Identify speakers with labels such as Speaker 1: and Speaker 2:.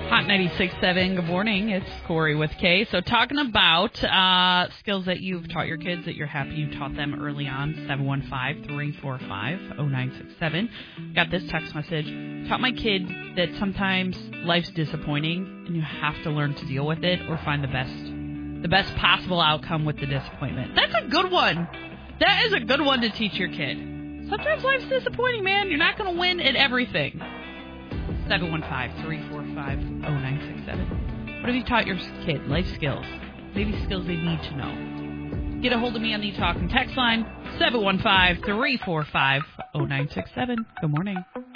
Speaker 1: Hot 96.7, good morning. It's Corey with Kay. So talking about skills that you've taught your kids that you're happy you taught them early on, 715-345-0967. Got this text message. Taught my kid that sometimes life's disappointing and you have to learn to deal with it or find the best possible outcome with the disappointment. That's a good one. That is a good one to teach your kid. Sometimes life's disappointing, man. You're not going to win at everything. 715-345-0967. What have you taught your kid? Life skills. Maybe skills they need to know. Get a hold of me on the Talk and Text line, 715-345-0967. Good morning.